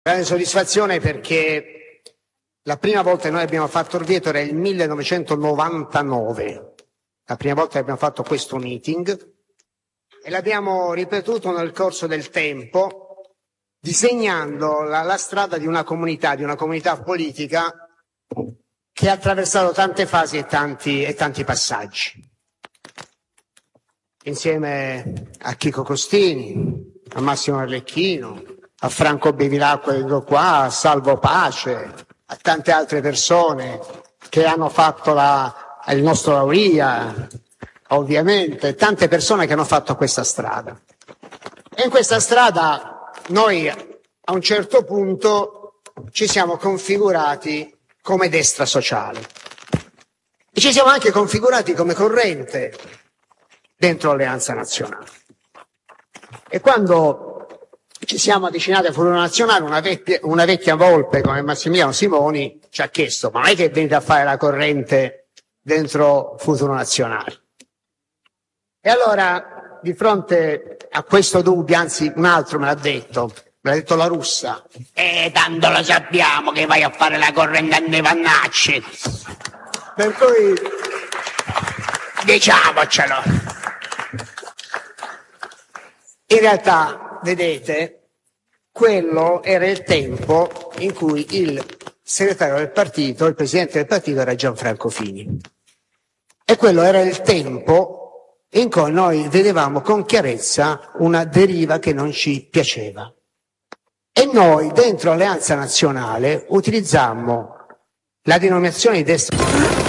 Grande soddisfazione perché la prima volta che noi abbiamo fatto Orvieto era il 1999, la prima volta che abbiamo fatto questo meeting e l'abbiamo ripetuto nel corso del tempo, disegnando la strada di una comunità politica che ha attraversato tante fasi e tanti passaggi. Insieme a Chico Costini, a Massimo Arlecchino, a Franco Bevilacqua qua, a Salvo Pace, a tante altre persone che hanno fatto il nostro Lauria, ovviamente, tante persone che hanno fatto questa strada. E in questa strada noi a un certo punto ci siamo configurati come destra sociale e ci siamo anche configurati come corrente dentro Alleanza Nazionale. E quando ci siamo avvicinati a Futuro Nazionale, una vecchia volpe come Massimiliano Simoni ci ha chiesto: ma non è che venite a fare la corrente dentro Futuro Nazionale? E allora, di fronte a questo dubbio, anzi un altro me l'ha detto La Russa: tanto lo sappiamo che vai a fare la corrente a Nevannacci, per cui diciamocelo. In realtà, vedete, quello era il tempo in cui il segretario del partito, il presidente del partito era Gianfranco Fini. E quello era il tempo in cui noi vedevamo con chiarezza una deriva che non ci piaceva. E noi, dentro Alleanza Nazionale, utilizzammo la denominazione di destra